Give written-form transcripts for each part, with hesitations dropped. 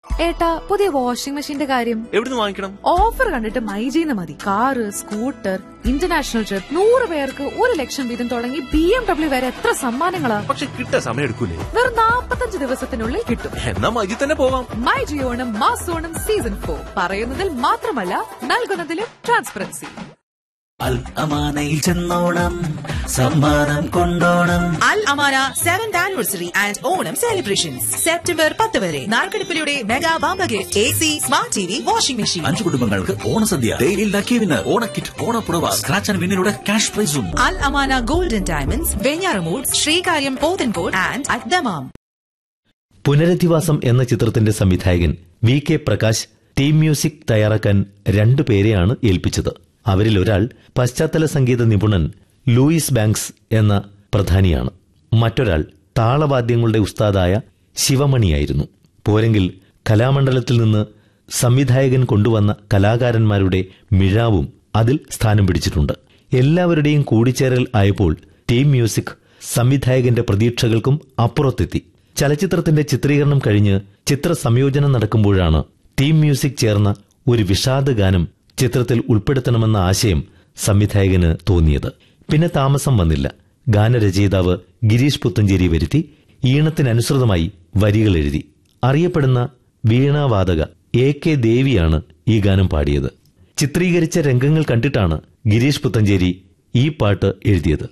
ഏട്ടാ, പുതിയ വാഷിംഗ് മെഷീന്റെ കാര്യം എവിടുന്ന് വാങ്ങിക്കണം? ഓഫർ കണ്ടിട്ട് മൈജിന്ന് മതി. കാറ്, സ്കൂട്ടർ, ഇന്റർനാഷണൽ ട്രിപ്പ്, 100 പേർക്ക് 1 ലക്ഷം വീതം തുടങ്ങി BMW വരെ എത്ര സമ്മാനങ്ങളാ. പക്ഷെ കിട്ടാൻ സമയം എടുക്കൂലേ? വെറും 45 ദിവസത്തിനുള്ളിൽ കിട്ടും. എന്നാ മൈജി തന്നെ പോവാം. മൈജി ഓണം മാസോണം സീസൺ 4 പറയുന്നതിൽ മാത്രമല്ല നൽകുന്നതിലും ട്രാൻസ്പെറൻസി. അൽ അമാനയിൽ ചെന്നോണം, സമ്മാനം കൊണ്ടോണം. അൽ Amana 7th anniversary and Onam celebrations September 10 വരെ. നാർക്കടിപ്പിലൂടെ mega വാമ്പ gift, AC, smart TV, washing machine. 5 കുടുംബങ്ങൾക്ക് ഓണസദ്യ, ഡെയിലി ലക്കി വിന്നർ, ഓണക്കിറ്റ്, ഓണപ്പുറവ, സ്ക്രാച്ച് ആൻഡ് വിന്നിലൂടെ ക്യാഷ് പ്രൈസും. അൽ Amana golden diamonds, Venjaramoodu, Sreekaryam, Pothencode and at Dammam. പുനരധിവാസം എന്ന ചിത്രത്തിന്റെ സംവിധായകൻ VK പ്രകാശ് ടീം മ്യൂസിക് തയ്യാറാക്കാൻ 2 പേരെയാണ് ഏൽപ്പിച്ചത്. അവരിൽ ഒരാൾ പശ്ചാത്തല സംഗീത നിപുണൻ ലൂയിസ് ബാങ്ക്സ് എന്ന പ്രധാനിയാണ്. മറ്റൊരാൾ താളവാദ്യങ്ങളുടെ ഉസ്താദായ ശിവമണിയായിരുന്നു. പോരെങ്കിൽ കലാമണ്ഡലത്തിൽ നിന്ന് സംവിധായകൻ കൊണ്ടുവന്ന കലാകാരന്മാരുടെ മിഴാവും അതിൽ സ്ഥാനം പിടിച്ചിട്ടുണ്ട്. എല്ലാവരുടെയും കൂടിച്ചേരൽ ആയപ്പോൾ ടീം മ്യൂസിക് സംവിധായകന്റെ പ്രതീക്ഷകൾക്കും അപ്പുറത്തെത്തി. ചലച്ചിത്രത്തിന്റെ ചിത്രീകരണം കഴിഞ്ഞ് ചിത്ര സംയോജനം നടക്കുമ്പോഴാണ് ടീം മ്യൂസിക് ചേർന്ന ഒരു വിഷാദഗാനം ചിത്രത്തിൽ ഉൾപ്പെടുത്തണമെന്ന ആശയം സംവിധായകന് തോന്നിയത്. പിന്നെ താമസം വന്നില്ല. ഗാനരചയിതാവ് ഗിരീഷ് പുത്തഞ്ചേരി വരുത്തി ഈണത്തിനനുസൃതമായി വരികൾ എഴുതി. അറിയപ്പെടുന്ന വീണാവാദക AK ദേവിയാണ് ഈ ഗാനം പാടിയത്. ചിത്രീകരിച്ച രംഗങ്ങൾ കണ്ടിട്ടാണ് ഗിരീഷ് പുത്തഞ്ചേരി ഈ പാട്ട് എഴുതിയത്.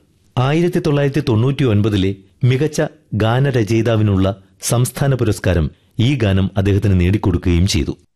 1999 മികച്ച ഗാനരചയിതാവിനുള്ള സംസ്ഥാന പുരസ്കാരം ഈ ഗാനം അദ്ദേഹത്തിന് നേടിക്കൊടുക്കുകയും ചെയ്തു.